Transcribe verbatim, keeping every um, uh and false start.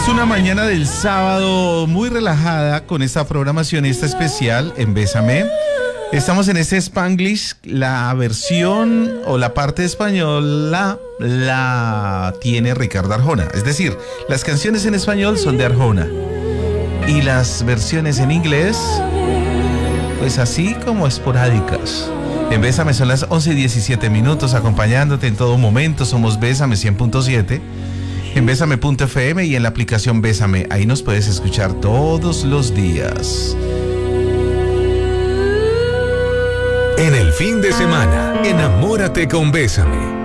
una mañana del sábado muy relajada con esta programación, esta especial en Bésame. Estamos en ese Spanglish, la versión o la parte española la tiene Ricardo Arjona. Es decir, las canciones en español son de Arjona y las versiones en inglés, pues así como esporádicas. En Bésame son las once y diecisiete minutos, acompañándote en todo momento. Somos Bésame cien punto siete. En Bésame punto efe eme y en la aplicación Bésame. Ahí nos puedes escuchar todos los días. En el fin de semana, enamórate con Bésame.